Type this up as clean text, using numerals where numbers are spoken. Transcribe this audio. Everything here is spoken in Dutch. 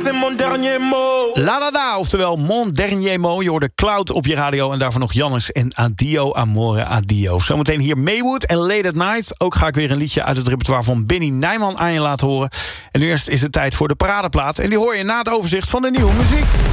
c'est mon dernier mot. La da da, oftewel Mon Dernier Mot. Je hoorde Cloud op je radio en daarvoor nog Jannes en Adio, Amore, Adio. Zometeen hier Maywood en Late at Night. Ook ga ik weer een liedje uit het repertoire van Benny Nijman aan je laten horen. En nu eerst is het tijd voor de paradeplaat. En die hoor je na het overzicht van de nieuwe muziek.